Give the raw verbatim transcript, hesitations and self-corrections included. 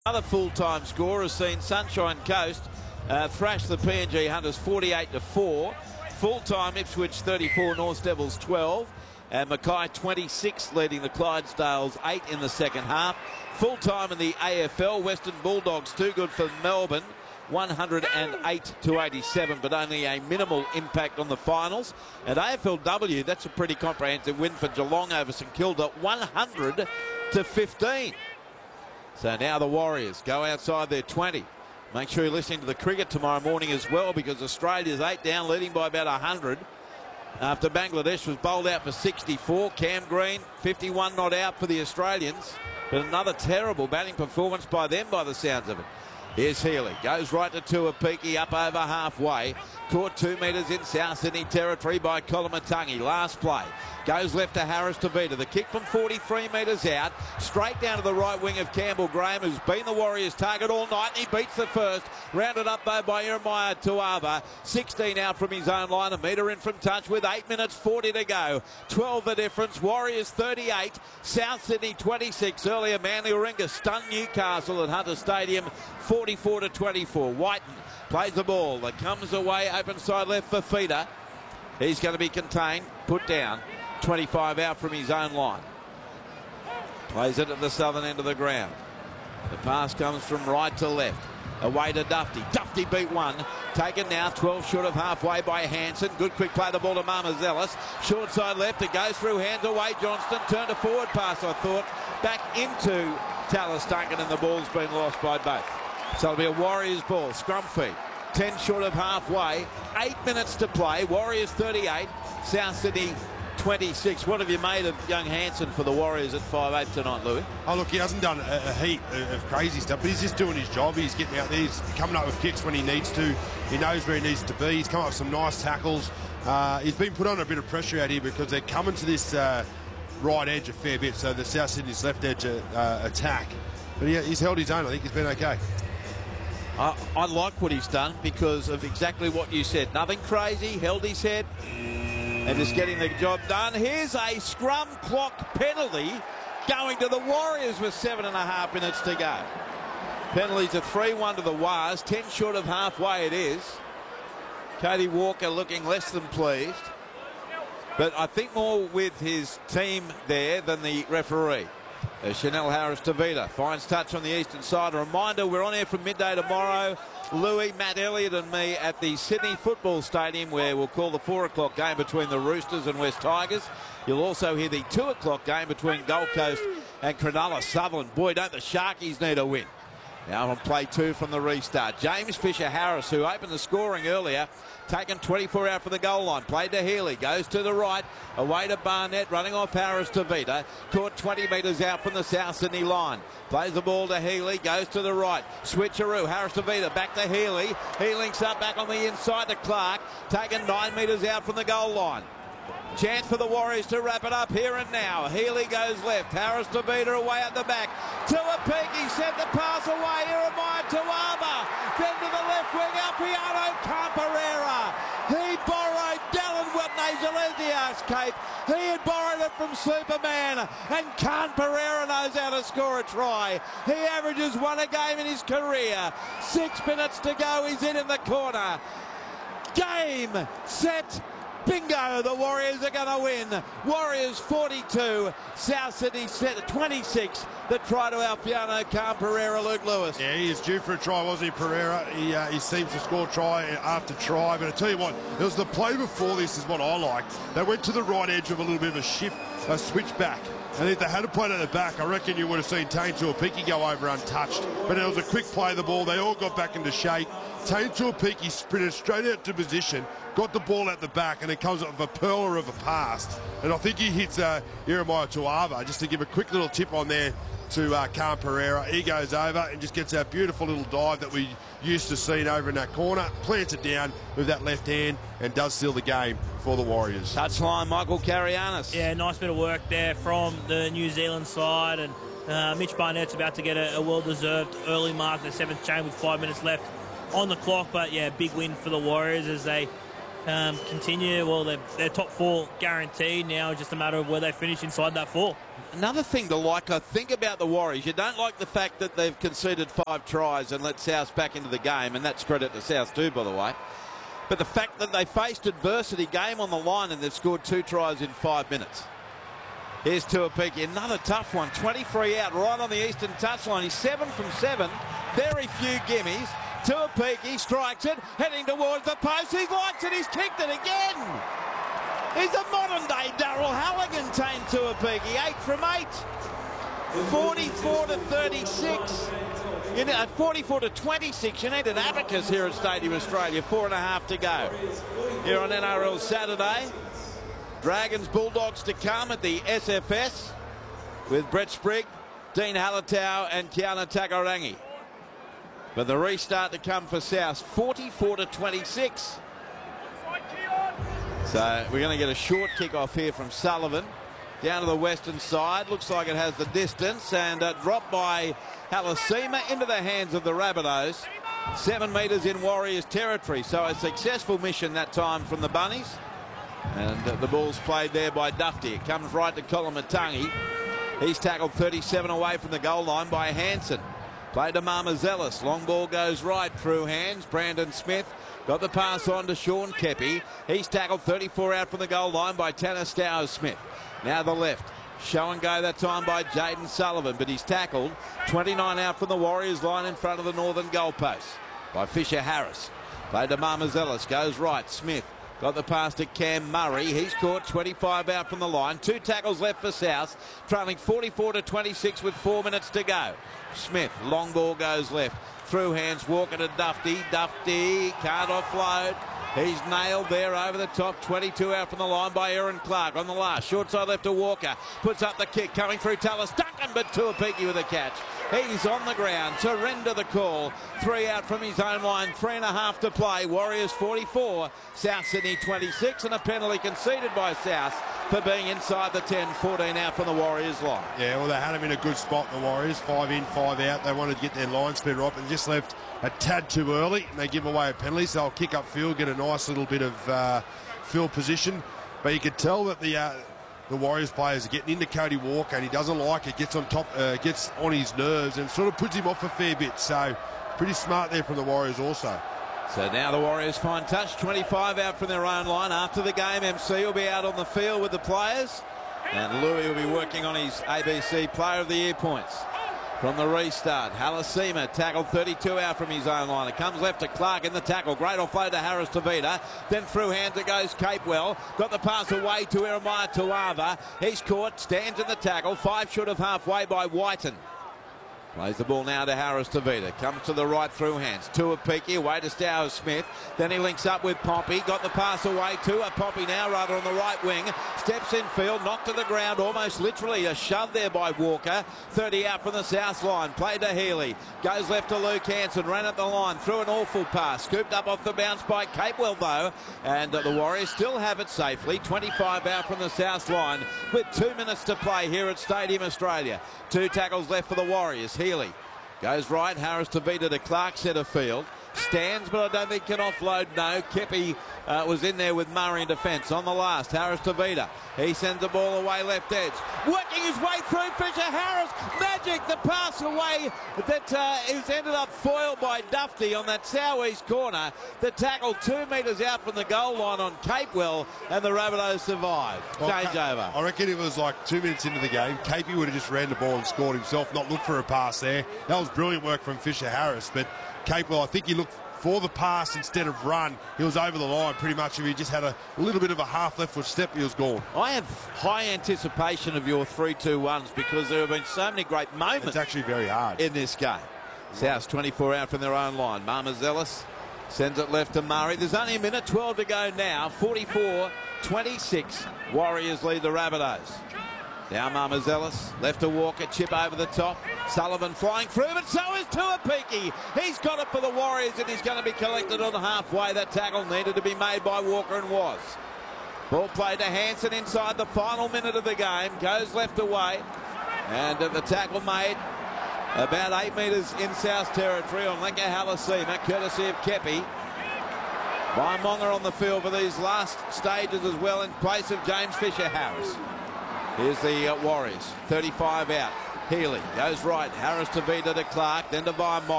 Another full-time score has seen Sunshine Coast uh, thrash the P N G Hunters forty-eight to four. Full-time Ipswich thirty-four, North Devils twelve. And Mackay twenty-six leading the Clydesdales eight in the second half. Full-time in the A F L, Western Bulldogs too good for Melbourne, one hundred eight to eighty-seven, but only a minimal impact on the finals. At A F L W, that's a pretty comprehensive win for Geelong over St Kilda, one hundred to fifteen. So now the Warriors go outside their twenty. Make sure you're listening to the cricket tomorrow morning as well, because Australia's eight down, leading by about one hundred. After Bangladesh was bowled out for sixty-four. Cam Green, fifty-one not out for the Australians. But another terrible batting performance by them by the sounds of it. Here's Healy. Goes right to Tuapiki, up over halfway. Caught two metres in South Sydney territory by Kolomatangi. Last play. Goes left to Harris Tavita. The kick from forty-three metres out. Straight down to the right wing of Campbell Graham, who's been the Warriors' target all night. And he beats the first. Rounded up though by Jeremiah Tuava. sixteen out from his own line. A metre in from touch with eight minutes forty to go. twelve the difference. Warriors thirty-eight. South Sydney twenty-six. Earlier Manly Warringah stunned Newcastle at Hunter Stadium forty-four to twenty-four. Whiten plays the ball. That comes away. Open side left for Feeder. He's going to be contained. Put down. twenty-five out from his own line. Plays it at the southern end of the ground. The pass comes from right to left. Away to Dufty. Dufty beat one. Taken now, twelve short of halfway by Hanson. Good quick play the ball to Marmazelis. Short side left. It goes through hands away. Johnston turned a forward pass, I thought. Back into Tallis Duncan, and the ball's been lost by both. So it'll be a Warriors ball. Scrum feed. ten short of halfway. Eight minutes to play. Warriors thirty-eight. South Sydney twenty-six. What have you made of young Hanson for the Warriors at five eight tonight, Louis? Oh, look, he hasn't done a, a heap of crazy stuff, but he's just doing his job. He's getting out there. He's coming up with kicks when he needs to. He knows where he needs to be. He's come up with some nice tackles. Uh, he's been put on a bit of pressure out here because they're coming to this uh, right edge a fair bit, so the South Sydney's left edge uh, attack. But he, he's held his own. I think he's been okay. I, I like what he's done because of exactly what you said. Nothing crazy, held his head, and just getting the job done. Here's a scrum clock penalty going to the Warriors with seven and a half minutes to go. Penalties are three one to the Wars, ten short of halfway it is. Cody Walker looking less than pleased, but I think more with his team there than the referee. Uh, Chanel Harris Tavita finds touch on the eastern side. A reminder, we're on air from midday tomorrow. Louis, Matt Elliott and me at the Sydney Football Stadium, where we'll call the four o'clock game between the Roosters and West Tigers. You'll also hear the two o'clock game between Gold Coast and Cronulla Sutherland. Boy, don't the Sharkies need a win. Now on play two from the restart. James Fisher-Harris, who opened the scoring earlier, taken twenty-four out for the goal line. Played to Healy. Goes to the right. Away to Barnett. Running off Harris to Vita. Caught twenty metres out from the South Sydney line. Plays the ball to Healy. Goes to the right. Switcheroo. Harris to Vita. Back to Healy. He links up back on the inside to Clark. Taken nine metres out from the goal line. Chance for the Warriors to wrap it up here and now. Healy goes left. Harris to Vita away at the back. Tuapiki sent the pass away. Jeremiah Tuava. Then to the left wing. Alpiano Camperera. He borrowed Dallin Watney-Zalesiak's cape. He had borrowed it from Superman. And Camperera knows how to score a try. He averages one a game in his career. Six minutes to go. He's in in the corner. Game, set, bingo, the Warriors are going to win. Warriors forty-two, South Sydney set twenty-six. The try to Alpiano Camperera, Luke Lewis. Yeah, he is due for a try, wasn't he, Pereira? He, uh, he seems to score try after try. But I tell you what, it was the play before this is what I liked. They went to the right edge of a little bit of a shift, a switch back. And if they had played at the back, I reckon you would have seen Tane Tuapiki go over untouched. But it was a quick play of the ball. They all got back into shape. Tane Tuapiki sprinted straight out to position, got the ball at the back, and it comes up with a pearler of a pass. And I think he hits uh, Jeremiah Tuava, just to give a quick little tip on there to uh, Khan Pereira. He goes over and just gets that beautiful little dive that we used to see over in that corner, plants it down with that left hand, and does seal the game for the Warriors. Touchline, Michael Carianis. Yeah, nice bit of work there from the New Zealand side, and uh, Mitch Barnett's about to get a, a well-deserved early mark in the seventh chain with five minutes left on the clock. But yeah, big win for the Warriors as they um, continue. Well, they're, they're top four guaranteed now. Just a matter of where they finish inside that four. Another thing to like, I think, about the Warriors, you don't like the fact that they've conceded five tries and let South back into the game, and that's credit to South too, by the way. But the fact that they faced adversity, game on the line, and they've scored two tries in five minutes. Here's Tuapiki, another tough one, twenty-three out, right on the eastern touchline. He's seven from seven, very few gimmies. Tuapiki strikes it, heading towards the post. He likes it, he's kicked it again. He's a modern-day Daryl Halligan, Tane Tuapiki, eight from eight. forty-four to thirty-six. You know, forty-four to twenty-six. You need an abacus here at Stadium Australia. Four and a half to go. Here on N R L Saturday. Dragons Bulldogs to come at the S F S with Brett Sprigg, Dean Hallertau and Kiana Takarangi. But the restart to come for South, forty-four to twenty-six. So we're going to get a short kick-off here from Sullivan. Down to the western side. Looks like it has the distance. And uh, dropped by Halasima into the hands of the Rabbitohs. Seven metres in Warriors territory. So a successful mission that time from the Bunnies. And uh, the ball's played there by Dufty. It comes right to Kolomatangi. He's tackled thirty-seven away from the goal line by Hansen. Played to Marmazelis. Long ball goes right through hands. Brandon Smith got the pass on to Sean Kepi. He's tackled thirty-four out from the goal line by Tanner Stowers-Smith. Now the left. Show and go that time by Jaden Sullivan, but he's tackled twenty-nine out from the Warriors line in front of the northern goalpost by Fisher Harris. Played to Marmazelis. Goes right. Smith got the pass to Cam Murray. He's caught twenty-five out from the line. Two tackles left for South, trailing forty-four to twenty-six with four minutes to go. Smith, long ball goes left. Through hands, Walker to Dufty. Dufty can't offload. He's nailed there over the top. twenty-two out from the line by Aaron Clark on the last. Short side left to Walker. Puts up the kick coming through Tallis Duncan, but Tuapiki with a catch. He's on the ground. Surrender the call. Three out from his own line. Three and a half to play. Warriors forty-four. South Sydney twenty-six. And a penalty conceded by South for being inside the ten. fourteen out from the Warriors line. Yeah, well, they had him in a good spot, the Warriors. Five in, five out. They wanted to get their line speed right, but just left a tad too early. And they give away a penalty, so they'll kick up field, get a nice little bit of uh, field position. But you could tell that the... Uh, The Warriors players are getting into Cody Walker, and he doesn't like it. Gets on top, uh, gets on his nerves, and sort of puts him off a fair bit. So, pretty smart there from the Warriors also. So now the Warriors find touch. twenty-five out from their own line. After the game, M C will be out on the field with the players, and Louis will be working on his A B C Player of the Year points. From the restart, Halasima tackled thirty-two out from his own line. It comes left to Clark in the tackle. Great offload to Harris Tavita. Then through hands it goes Capewell. Got the pass away to Eremiah Tuava. He's caught, stands in the tackle. Five short of halfway by Whiten. Plays the ball now to Harris Tavita. Comes to the right through hands. Tuapiki away to Stowers-Smith. Then he links up with Pompey. Got the pass away to a Pompey now rather on the right wing. Steps in field. Knocked to the ground. Almost literally a shove there by Walker. thirty out from the south line. Played to Healy. Goes left to Luke Hanson. Ran at the line. Threw an awful pass. Scooped up off the bounce by Capewell though. And uh, the Warriors still have it safely. twenty-five out from the south line with two minutes to play here at Stadium Australia. Two tackles left for the Warriors. Healy goes right. Harris Tavita to Clark centre field. Stands, but I don't think can offload. No. Kepi uh, was in there with Murray in defence. On the last, Harris Tavita. He sends the ball away left edge. Working his way through Fisher Harris. Magic, the pass away that uh, is ended up foiled by Dufty on that southeast corner. The tackle two metres out from the goal line on Capewell, and the Rabbitohs survive. Well, Change over. I reckon if it was like two minutes into the game, Capey would have just ran the ball and scored himself, not looked for a pass there. That was brilliant work from Fisher Harris, but Capewell, I think he looked for the pass instead of run. He was over the line pretty much. If he just had a little bit of a half left foot step, he was gone. I have high anticipation of your three two ones because there have been so many great moments. It's actually very hard in this game. South twenty-four out from their own line. Marmazelis sends it left to Murray. There's only a minute twelve to go now. forty-four twenty-six. Warriors lead the Rabbitohs. Now Marmazelis, left to Walker, chip over the top. Sullivan flying through, but so is Tuapiki. He's got it for the Warriors, and he's going to be collected on the halfway. That tackle needed to be made by Walker and was. Ball played to Hansen inside the final minute of the game. Goes left away, and uh, the tackle made about eight metres in South territory on Lenka Halasima, courtesy of Kepi. By Monga on the field for these last stages as well in place of James Fisher Harris. Here's the uh, Warriors. thirty-five out. Healy goes right. Harris to Vida to Clark. Then to Vine.